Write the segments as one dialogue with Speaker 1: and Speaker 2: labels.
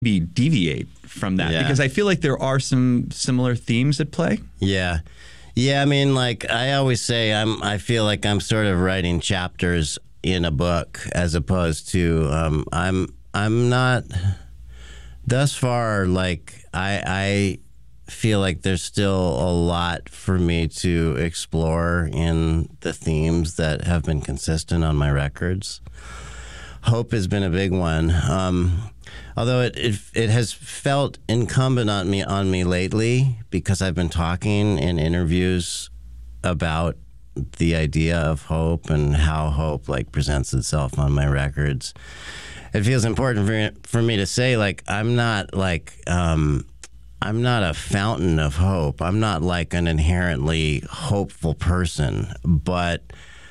Speaker 1: be deviate from that?
Speaker 2: Yeah.
Speaker 1: Because I feel like there are some similar themes at play.
Speaker 2: Yeah. Yeah, I mean, like I always say, I feel like I'm sort of writing chapters in a book as opposed to I'm not thus far, like I feel like there's still a lot for me to explore in the themes that have been consistent on my records. Hope has been a big one. Although it has felt incumbent on me lately because I've been talking in interviews about the idea of hope and how hope like presents itself on my records. It feels important for me to say, like, I'm not a fountain of hope. I'm not like an inherently hopeful person, but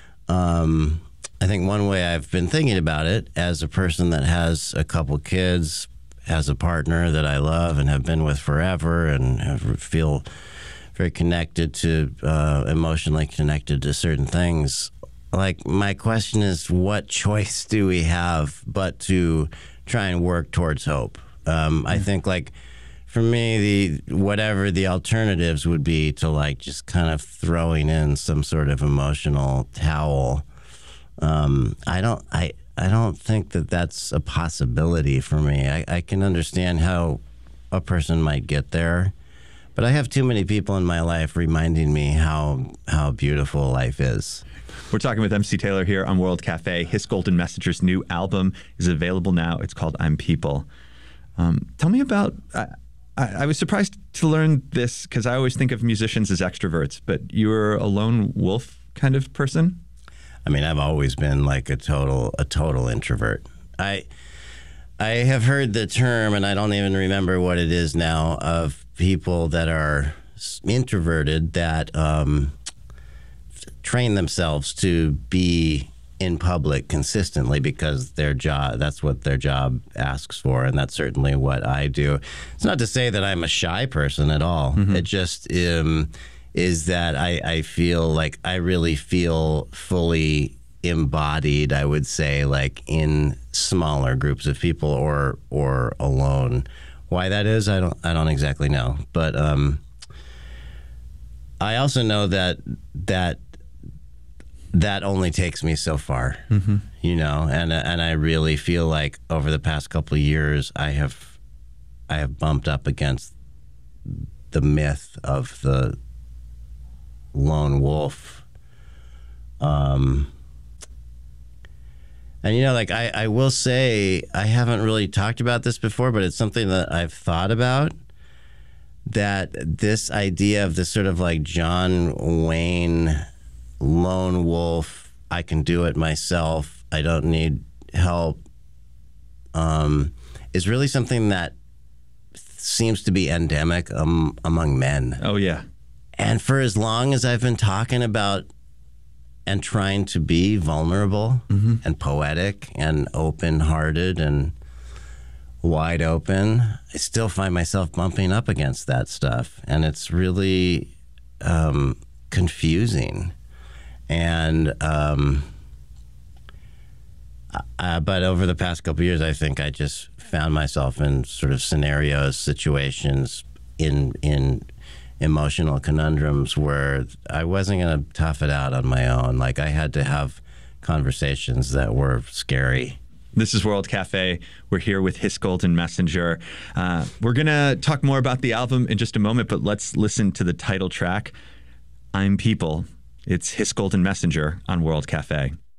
Speaker 2: I think one way I've been thinking about it as a person that has a couple kids, has a partner that I love and have been with forever and feel very connected to, emotionally connected to certain things. Like, my question is, what choice do we have but to try and work towards hope? I think, like, for me, whatever the alternatives would be to, like, just kind of throwing in some sort of emotional towel. I don't think that that's a possibility for me. I can understand how a person might get there, but I have too many people in my life reminding me how beautiful life is.
Speaker 1: We're talking with MC Taylor here on World Cafe. His Golden Messenger's new album is available now. It's called I'm People. Tell me about... I was surprised to learn this because I always think of musicians as extroverts, but you're a lone wolf kind of person?
Speaker 2: I mean, I've always been like a total introvert. I have heard the term, and I don't even remember what it is now, of people that are introverted that train themselves to be in public consistently because that's what their job asks for, and that's certainly what I do. It's not to say that I'm a shy person at all. Mm-hmm. It just is that I feel like I really feel fully embodied, I would say, like in smaller groups of people or alone. Why that is, I don't exactly know. But I also know that only takes me so far, mm-hmm. you know, and I really feel like over the past couple of years I have bumped up against the myth of the lone wolf. And, you know, like I will say, I haven't really talked about this before, but it's something that I've thought about, that this idea of this sort of like John Wayne lone wolf, I can do it myself, I don't need help, is really something that seems to be endemic among men.
Speaker 1: Oh, yeah.
Speaker 2: And for as long as I've been talking about and trying to be vulnerable mm-hmm. and poetic and open-hearted and wide open, I still find myself bumping up against that stuff. And it's really confusing. And but over the past couple of years, I think I just found myself in sort of scenarios, situations, in emotional conundrums where I wasn't going to tough it out on my own. Like, I had to have conversations that were scary.
Speaker 1: This is World Cafe. We're here with His Golden Messenger. We're going to talk more about the album in just a moment, but let's listen to the title track, I'm People. It's His Golden Messenger on World Cafe.